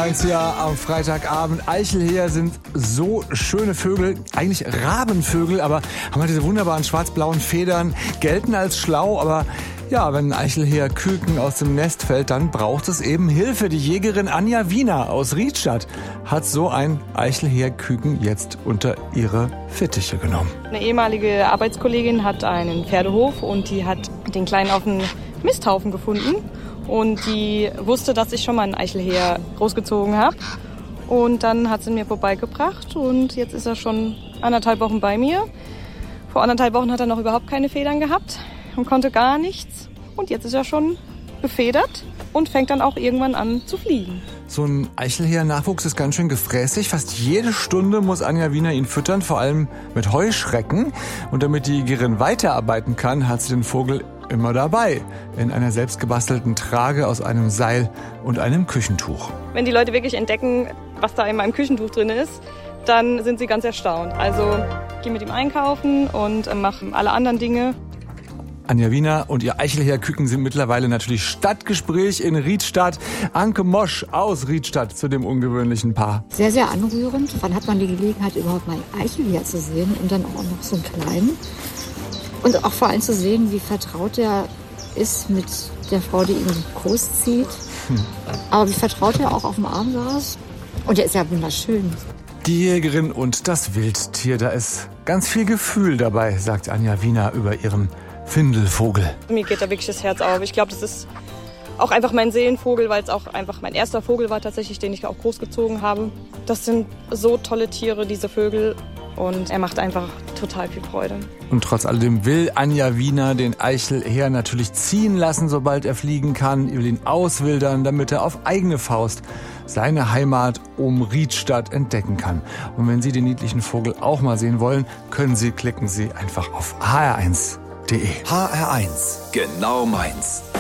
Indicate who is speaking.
Speaker 1: HR1 hier am Freitagabend. Eichelheer sind so schöne Vögel, eigentlich Rabenvögel, aber haben halt diese wunderbaren schwarz-blauen Federn, gelten als schlau, aber ja, wenn ein Eichelheer-Küken aus dem Nest fällt, dann braucht es eben Hilfe. Die Jägerin Anja Wiener aus Riedstadt hat so ein Eichelheer-Küken jetzt unter ihre Fittiche genommen.
Speaker 2: Eine ehemalige Arbeitskollegin hat einen Pferdehof und die hat den Kleinen auf einem Misthaufen gefunden. Und die wusste, dass ich schon mal einen Eichelheer großgezogen habe. Und dann hat sie ihn mir vorbeigebracht und jetzt ist er schon 1,5 Wochen bei mir. Vor 1,5 Wochen hat er noch überhaupt keine Federn gehabt und konnte gar nichts. Und jetzt ist er schon befedert und fängt dann auch irgendwann an zu fliegen.
Speaker 1: So ein Eichelheer-Nachwuchs ist ganz schön gefräßig. Fast jede Stunde muss Anja Wiener ihn füttern, vor allem mit Heuschrecken. Und damit die Jägerin weiterarbeiten kann, hat sie den Vogel immer dabei, in einer selbstgebastelten Trage aus einem Seil und einem Küchentuch.
Speaker 2: Wenn die Leute wirklich entdecken, was da in meinem Küchentuch drin ist, dann sind sie ganz erstaunt. Also ich gehe mit ihm einkaufen und mache alle anderen Dinge.
Speaker 1: Anja Wiener und ihr Eichelheer-Küken sind mittlerweile natürlich Stadtgespräch in Riedstadt. Anke Mosch aus Riedstadt zu dem ungewöhnlichen Paar.
Speaker 3: Sehr, sehr anrührend. Wann hat man die Gelegenheit, überhaupt mal einen Eichelheer zu sehen und dann auch noch so einen kleinen? Und auch vor allem zu sehen, wie vertraut er ist mit der Frau, die ihn großzieht. Aber wie vertraut er auch auf dem Arm saß. Und er ist ja wunderschön.
Speaker 1: Die Jägerin und das Wildtier, da ist ganz viel Gefühl dabei, sagt Anja Wiener über ihren Findelvogel.
Speaker 2: Mir geht da wirklich das Herz auf. Ich glaube, das ist auch einfach mein Seelenvogel, weil es auch einfach mein erster Vogel war tatsächlich, den ich auch großgezogen habe. Das sind so tolle Tiere, diese Vögel. Und er macht einfach total viel Freude.
Speaker 1: Und trotz alledem will Anja Wiener den Eichelheer natürlich ziehen lassen, sobald er fliegen kann. Er will ihn auswildern, damit er auf eigene Faust seine Heimat um Riedstadt entdecken kann. Und wenn Sie den niedlichen Vogel auch mal sehen wollen, klicken Sie einfach auf hr1.de.
Speaker 4: HR1, genau meins.